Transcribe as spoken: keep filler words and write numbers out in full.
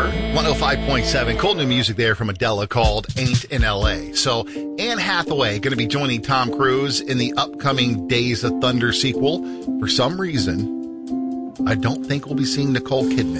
hour. one oh five point seven. Cool new music there from Adele called Ain't in L A. So Anne Hathaway going to be joining Tom Cruise in the upcoming Days of Thunder sequel. For some reason, I don't think we'll be seeing Nicole Kidman.